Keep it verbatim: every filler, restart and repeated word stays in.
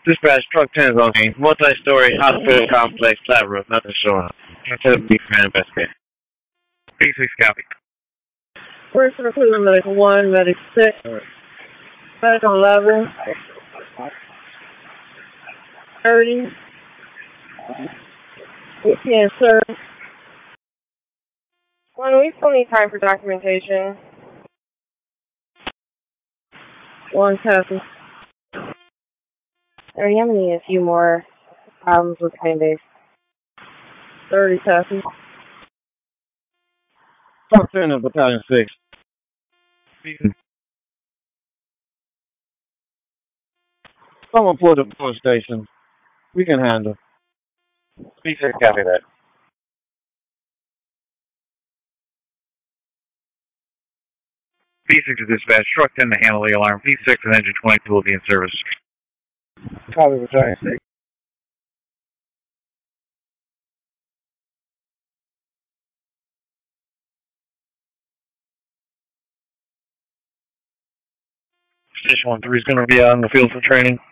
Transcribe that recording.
Dispatch, truck ten is on scene. Multi-story hospital complex, flat roof, nothing showing up. Consider B for an investigation. B six copy. First recruitment medic one, medic six, medic eleven, thirty, eighteen, sir. One, we still need time for documentation. One, copy. Thirty, I'm gonna need a few more problems with Coinbase. Thirty, copy. Truck ten of battalion six. Someone pulled up the police station. We can handle. B six copy that. B six is dispatch. Truck ten to handle the alarm. B six and engine twenty-two will be in service. Copy, battalion six. Station one three is going to be out in the field for training.